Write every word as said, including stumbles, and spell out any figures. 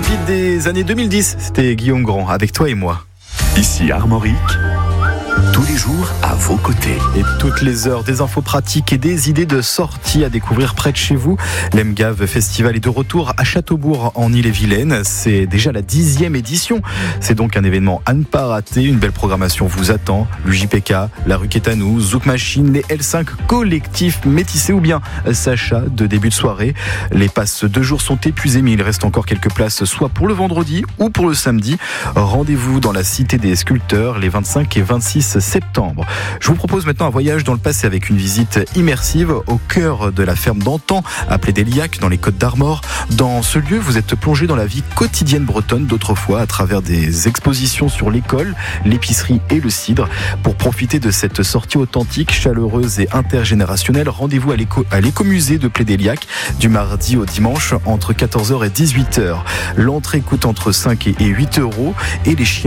pépite des années deux mille dix. C'était Guillaume Grand avec Toi et moi. Ici Armorique, tous les jours à vos côtés. Et toutes les heures, des infos pratiques et des idées de sortie à découvrir près de chez vous. L'Emgave Festival est de retour à Châteaubourg en Ille-et-Vilaine. C'est déjà la dixième édition. C'est donc un événement à ne pas rater. Une belle programmation vous attend. L'U J P K, la rue Quétanou, Zouk Machine, les L cinq collectifs métissés ou bien Sacha de début de soirée. Les passes deux jours sont épuisées, mais il reste encore quelques places, soit pour le vendredi ou pour le samedi. Rendez-vous dans la Cité des Sculpteurs les vingt-cinq et vingt-six septembre. Je vous propose maintenant un voyage dans le passé avec une visite immersive au cœur de la ferme d'antan à Plédéliac dans les Côtes d'Armor. Dans ce lieu, vous êtes plongé dans la vie quotidienne bretonne d'autrefois à travers des expositions sur l'école, l'épicerie et le cidre. Pour profiter de cette sortie authentique, chaleureuse et intergénérationnelle, rendez-vous à, l'éco- à l'écomusée de Plédéliac du mardi au dimanche entre quatorze heures et dix-huit heures. L'entrée coûte entre cinq et huit euros et les chiens